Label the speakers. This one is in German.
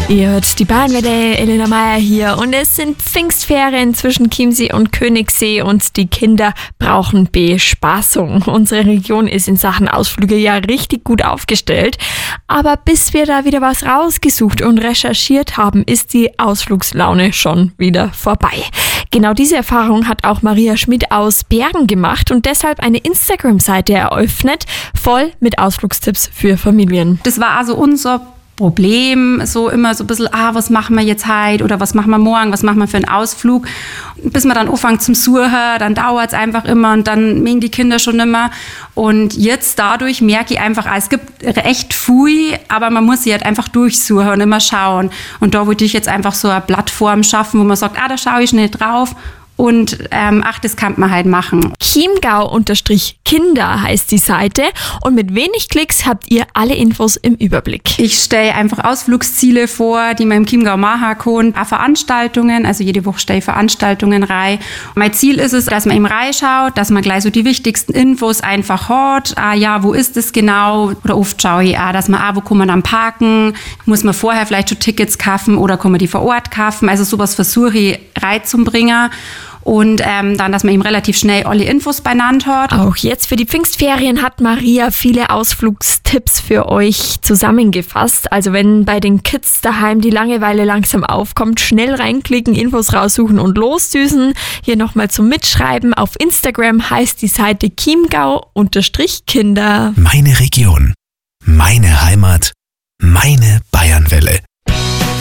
Speaker 1: Ihr hört die Bayernwelle, Elena Meyer hier und es sind Pfingstferien zwischen Chiemsee und Königssee und die Kinder brauchen Bespaßung. Unsere Region ist in Sachen Ausflüge ja richtig gut aufgestellt, aber bis wir da wieder was rausgesucht und recherchiert haben, ist die Ausflugslaune schon wieder vorbei. Genau diese Erfahrung hat auch Maria Schmidt aus Bergen gemacht und deshalb eine Instagram-Seite eröffnet, voll mit Ausflugstipps für Familien.
Speaker 2: Das war also unser Problem, so immer so ein bisschen, was machen wir jetzt heute oder was machen wir morgen, was machen wir für einen Ausflug. Bis man dann anfängt zum Suchen, dann dauert es einfach immer und dann mögen die Kinder schon immer. Und jetzt dadurch merke ich einfach, es gibt recht viel, aber man muss sie halt einfach durchsuchen und immer schauen. Und da wollte ich jetzt einfach so eine Plattform schaffen, wo man sagt, da schaue ich schnell drauf. Und das kann man halt machen.
Speaker 1: Chiemgau-Kinder heißt die Seite und mit wenig Klicks habt ihr alle Infos im Überblick.
Speaker 2: Ich stelle einfach Ausflugsziele vor, die man im Chiemgau machen kann. Auch Veranstaltungen, also jede Woche stelle ich Veranstaltungen rein. Mein Ziel ist es, dass man eben reinschaut, dass man gleich so die wichtigsten Infos einfach hat. Wo ist es genau? Oder oft schaue ich auch, dass man wo kann man dann parken? Muss man vorher vielleicht schon Tickets kaufen oder kann man die vor Ort kaufen? Also sowas versuche ich reinzubringen. Und dann, dass man ihm relativ schnell alle Infos beieinander hat.
Speaker 1: Auch jetzt für die Pfingstferien hat Maria viele Ausflugstipps für euch zusammengefasst. Also wenn bei den Kids daheim die Langeweile langsam aufkommt, schnell reinklicken, Infos raussuchen und losdüsen. Hier nochmal zum Mitschreiben. Auf Instagram heißt die Seite Chiemgau-Kinder.
Speaker 3: Meine Region, meine Heimat, meine Bayernwelle.